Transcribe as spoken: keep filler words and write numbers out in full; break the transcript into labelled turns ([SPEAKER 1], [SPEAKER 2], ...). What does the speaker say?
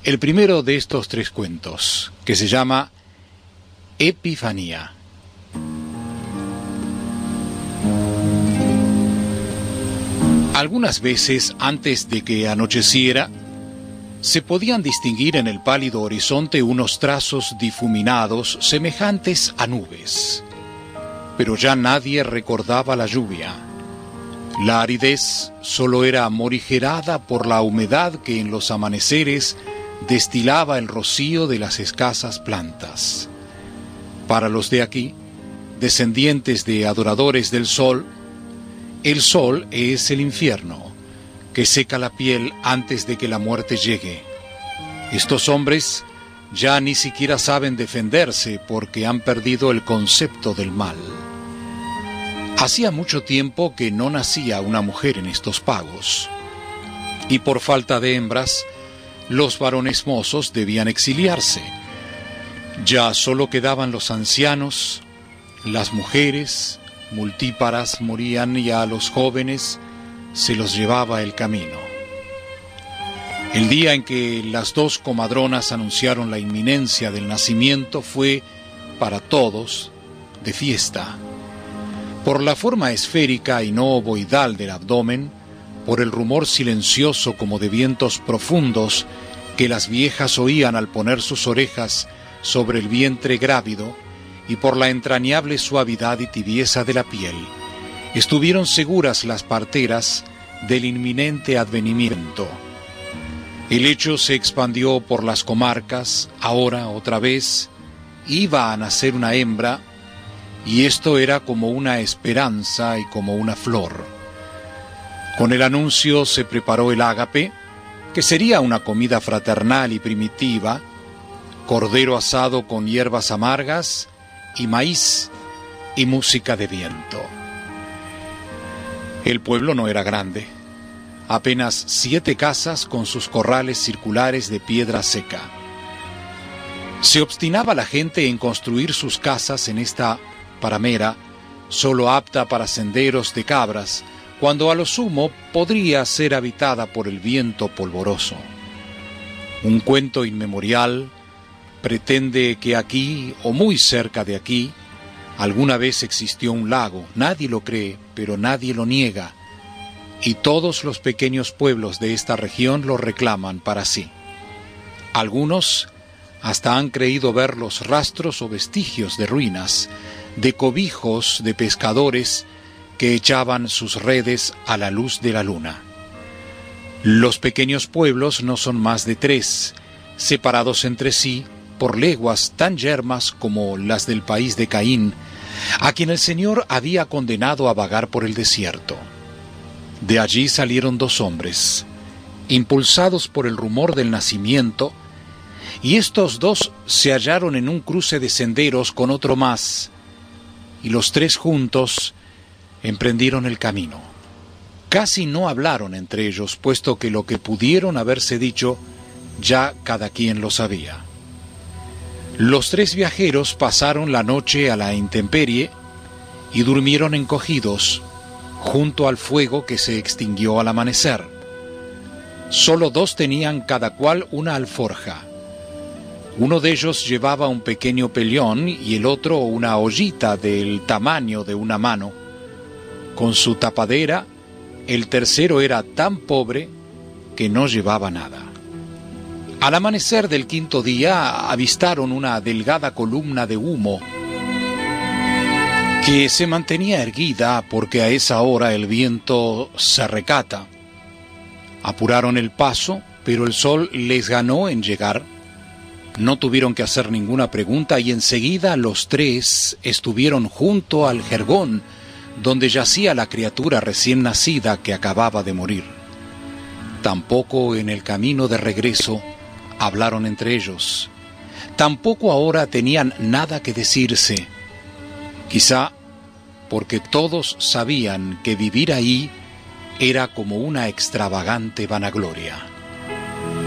[SPEAKER 1] el primero de estos tres cuentos, que se llama Epifanía. Algunas veces, antes de que anocheciera, se podían distinguir en el pálido horizonte unos trazos difuminados semejantes a nubes. Pero ya nadie recordaba la lluvia. La aridez solo era morigerada por la humedad que en los amaneceres destilaba el rocío de las escasas plantas. Para los de aquí, descendientes de adoradores del sol, el sol es el infierno, que seca la piel antes de que la muerte llegue. Estos hombres ya ni siquiera saben defenderse porque han perdido el concepto del mal. Hacía mucho tiempo que no nacía una mujer en estos pagos, y por falta de hembras, los varones mozos debían exiliarse. Ya solo quedaban los ancianos, las mujeres multíparas morían y a los jóvenes se los llevaba el camino. El día en que las dos comadronas anunciaron la inminencia del nacimiento fue, para todos, de fiesta. Por la forma esférica y no ovoidal del abdomen, por el rumor silencioso como de vientos profundos que las viejas oían al poner sus orejas sobre el vientre grávido, y por la entrañable suavidad y tibieza de la piel, estuvieron seguras las parteras del inminente advenimiento. El hecho se expandió por las comarcas, ahora otra vez iba a nacer una hembra, y esto era como una esperanza y como una flor. Con el anuncio se preparó el ágape, que sería una comida fraternal y primitiva, cordero asado con hierbas amargas y maíz y música de viento. El pueblo no era grande, apenas siete casas con sus corrales circulares de piedra seca. Se obstinaba la gente en construir sus casas en esta paramera, solo apta para senderos de cabras, cuando a lo sumo podría ser habitada por el viento polvoroso. Un cuento inmemorial pretende que aquí, o muy cerca de aquí, alguna vez existió un lago. Nadie lo cree, pero nadie lo niega, y todos los pequeños pueblos de esta región lo reclaman para sí. Algunos hasta han creído ver los rastros o vestigios de ruinas, de cobijos de pescadores que echaban sus redes a la luz de la luna. Los pequeños pueblos no son más de tres, separados entre sí por leguas tan yermas como las del país de Caín, a quien el Señor había condenado a vagar por el desierto. De allí salieron dos hombres, impulsados por el rumor del nacimiento, y estos dos se hallaron en un cruce de senderos con otro más, y los tres juntos emprendieron el camino. Casi no hablaron entre ellos, puesto que lo que pudieron haberse dicho, ya cada quien lo sabía. Los tres viajeros pasaron la noche a la intemperie y durmieron encogidos junto al fuego que se extinguió al amanecer. Solo dos tenían cada cual una alforja. Uno de ellos llevaba un pequeño pellón y el otro una ollita del tamaño de una mano. Con su tapadera, el tercero era tan pobre que no llevaba nada. Al amanecer del quinto día avistaron una delgada columna de humo que se mantenía erguida porque a esa hora el viento se recata. Apuraron el paso, pero el sol les ganó en llegar. No tuvieron que hacer ninguna pregunta y enseguida los tres estuvieron junto al jergón donde yacía la criatura recién nacida que acababa de morir. Tampoco en el camino de regreso hablaron entre ellos. Tampoco ahora tenían nada que decirse. Quizá porque todos sabían que vivir ahí era como una extravagante vanagloria.